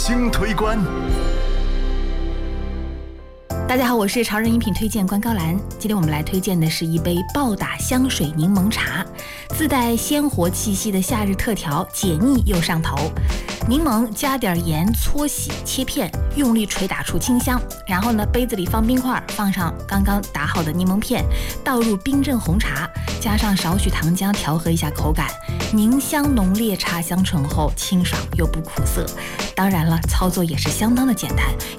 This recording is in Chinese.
星推关。 大家好，我是潮人饮品推荐关高兰。今天我们来推荐的是一杯暴打香水柠檬茶，自带鲜活气息的夏日特调，解腻又上头。柠檬加点盐搓洗切片，用力捶打出清香。然后呢，杯子里放冰块，放上刚刚打好的柠檬片，倒入冰镇红茶，加上少许糖浆调和一下口感。柠香浓烈，茶香醇厚，清爽又不苦涩。当然了，操作也是相当的简单，